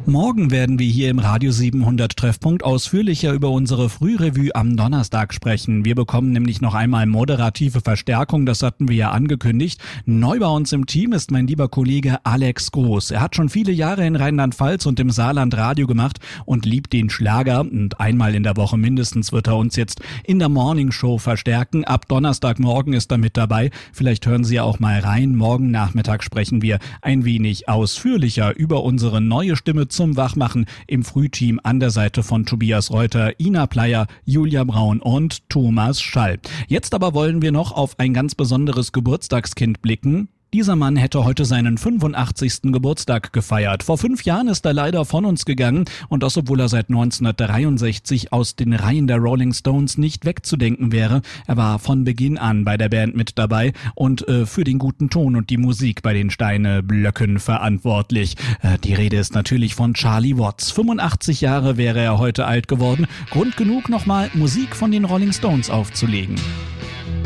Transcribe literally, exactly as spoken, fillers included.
Morgen werden wir hier im Radio siebenhundert Treffpunkt ausführlicher über unsere Frührevue am Donnerstag sprechen. Wir bekommen nämlich noch einmal moderative Verstärkung, das hatten wir ja angekündigt. Neu bei uns im Team ist mein lieber Kollege Alex Groß. Er hat schon viele Jahre in Rheinland-Pfalz und im Saarland Radio gemacht und liebt den Schlager. Und einmal in der Woche mindestens wird er uns jetzt in der Morningshow verstärken. Ab Donnerstagmorgen ist er mit dabei. Vielleicht hören Sie ja auch mal rein. Morgen Nachmittag sprechen wir ein wenig ausführlicher über unsere neue Stimme zum Wachmachen im Frühteam an der Seite von Tobias Reuter, Ina Pleyer, Julia Braun und Thomas Schall. Jetzt aber wollen wir noch auf ein ganz besonderes Geburtstagskind blicken. Dieser Mann hätte heute seinen fünfundachtzigsten Geburtstag gefeiert. Vor fünf Jahren ist er leider von uns gegangen und das, obwohl er seit neunzehnhundertdreiundsechzig aus den Reihen der Rolling Stones nicht wegzudenken wäre. Er war von Beginn an bei der Band mit dabei und äh, für den guten Ton und die Musik bei den Steineblöcken verantwortlich. Äh, die Rede ist natürlich von Charlie Watts. fünfundachtzig Jahre wäre er heute alt geworden. Grund genug, nochmal Musik von den Rolling Stones aufzulegen.